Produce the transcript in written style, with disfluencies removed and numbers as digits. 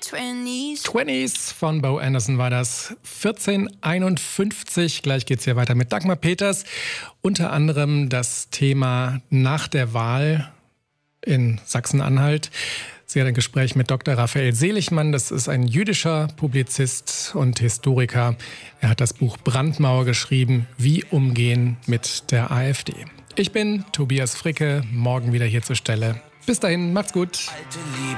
20s von Bo Anderson war das. 14:51. Gleich geht's hier weiter mit Dagmar Peters. Unter anderem das Thema nach der Wahl in Sachsen-Anhalt. Sie hat ein Gespräch mit Dr. Raphael Seligmann. Das ist ein jüdischer Publizist und Historiker. Er hat das Buch Brandmauer geschrieben, Wie umgehen mit der AfD. Ich bin Tobias Fricke, morgen wieder hier zur Stelle. Bis dahin, macht's gut. Alte Liebe.